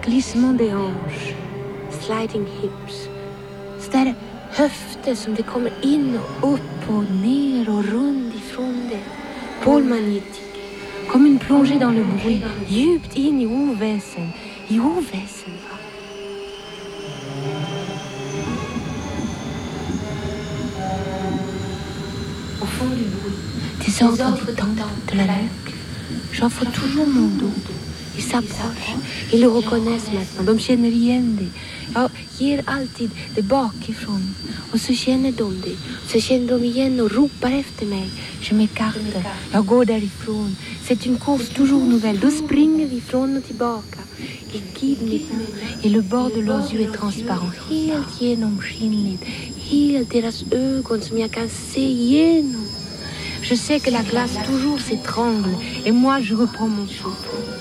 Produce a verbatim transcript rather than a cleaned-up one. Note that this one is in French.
glissement des hanches, sliding hips. Så där höfter som det kommer in och upp och ner och runt ifrån det. Pôle magnétique. Comme une plongée dans le bruit, djupt in i oväsen, i oväsen. Au fond du bruit, des ordres du temps, de la nuque. J'offre toujours mon dos. Ils s'approchent, ils le reconnaissent maintenant. De känner igen det. Jag ger alltid det bakifrån. Och så känner de det. Så känner de igen och ropar efter mig. Je m'écarte. Jag går därifrån. C'est une course toujours nouvelle. Då springer vi från och tillbaka. Ils guident mes pas. Et le bord de leurs yeux est transparent. Helt genomskinligt. Helt deras ögon som jag kan se igenom. Je sais que la glace toujours s'étrangle. Et moi, je reprends mon souffle.